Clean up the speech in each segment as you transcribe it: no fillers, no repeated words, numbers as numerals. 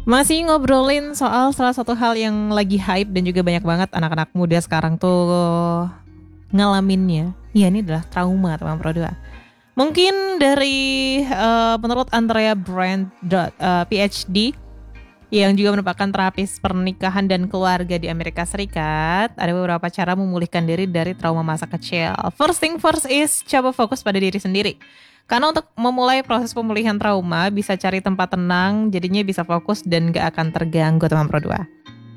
Masih ngobrolin soal salah satu hal yang lagi hype dan juga banyak banget anak-anak muda sekarang tuh ngalaminnya. Ya ini adalah trauma teman Pro 2. Mungkin dari menurut Andrea Brand PhD yang juga merupakan terapis pernikahan dan keluarga di Amerika Serikat, ada beberapa cara memulihkan diri dari trauma masa kecil. First thing first is coba fokus pada diri sendiri. Karena untuk memulai proses pemulihan trauma bisa cari tempat tenang, jadinya bisa fokus dan gak akan terganggu teman Pro 2.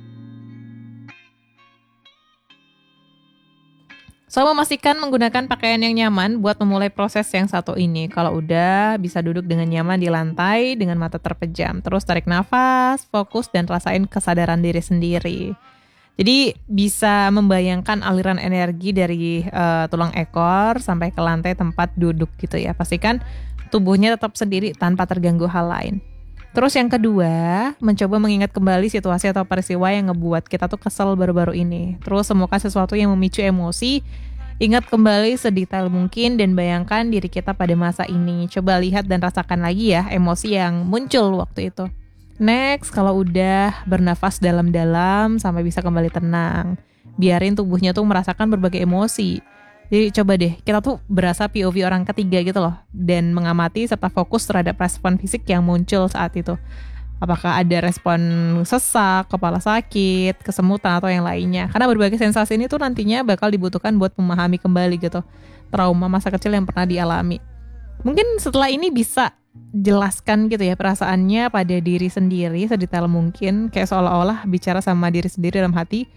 So, memastikan menggunakan pakaian yang nyaman buat memulai proses yang satu ini. Kalau udah, bisa duduk dengan nyaman di lantai dengan mata terpejam. Terus tarik nafas, fokus, dan rasain kesadaran diri sendiri. Jadi bisa membayangkan aliran energi dari tulang ekor sampai ke lantai tempat duduk gitu ya. Pastikan tubuhnya tetap sendiri tanpa terganggu hal lain. Terus yang kedua, mencoba mengingat kembali situasi atau peristiwa yang ngebuat kita tuh kesel baru-baru ini. Terus temukan sesuatu yang memicu emosi, ingat kembali sedetail mungkin dan bayangkan diri kita pada masa ini. Coba lihat dan rasakan lagi ya emosi yang muncul waktu itu. Next, kalau udah bernafas dalam-dalam sampai bisa kembali tenang. Biarin tubuhnya tuh merasakan berbagai emosi. Jadi coba deh, kita tuh berasa POV orang ketiga gitu loh. Dan mengamati serta fokus terhadap respon fisik yang muncul saat itu. Apakah ada respon sesak, kepala sakit, kesemutan, atau yang lainnya. Karena berbagai sensasi ini tuh nantinya bakal dibutuhkan buat memahami kembali gitu trauma masa kecil yang pernah dialami. Mungkin setelah ini bisa jelaskan gitu ya perasaannya pada diri sendiri sedetail mungkin. Kayak seolah-olah bicara sama diri sendiri dalam hati.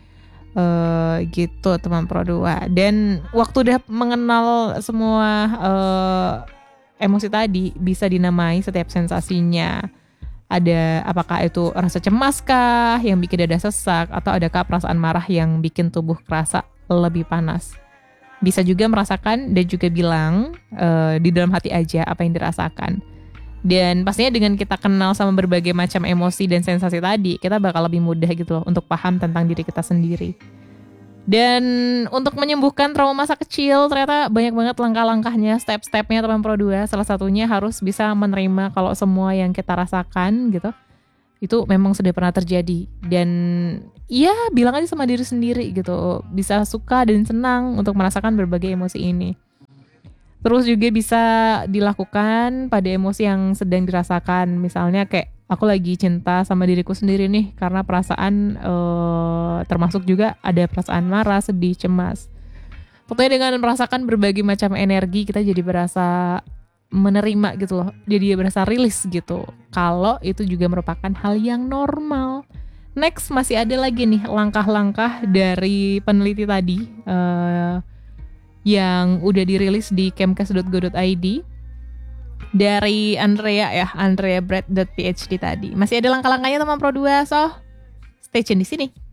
Gitu teman Pro 2. Dan waktu udah mengenal semua emosi tadi, bisa dinamai setiap sensasinya. Ada apakah itu rasa cemas kah yang bikin dada sesak, atau adakah perasaan marah yang bikin tubuh kerasa lebih panas. Bisa juga merasakan dan juga bilang di dalam hati aja apa yang dirasakan. Dan pastinya dengan kita kenal sama berbagai macam emosi dan sensasi tadi, kita bakal lebih mudah gitu loh untuk paham tentang diri kita sendiri. Dan untuk menyembuhkan trauma masa kecil, ternyata banyak banget langkah-langkahnya, step-stepnya teman Pro 2. Salah satunya harus bisa menerima kalau semua yang kita rasakan gitu, itu memang sudah pernah terjadi. Dan ya bilang aja sama diri sendiri gitu, bisa suka dan senang untuk merasakan berbagai emosi ini. Terus juga bisa dilakukan pada emosi yang sedang dirasakan. Misalnya kayak aku lagi cinta sama diriku sendiri nih, karena perasaan termasuk juga ada perasaan marah, sedih, cemas. Pokoknya dengan merasakan berbagai macam energi, kita jadi berasa menerima gitu loh. Jadi berasa rilis gitu. Kalau itu juga merupakan hal yang normal. Next, masih ada lagi nih langkah-langkah dari peneliti tadi yang udah dirilis di kemkes.go.id dari Andrea Brad.phd tadi. Masih ada langkah-langkahnya teman Pro 2, so stay tune di sini.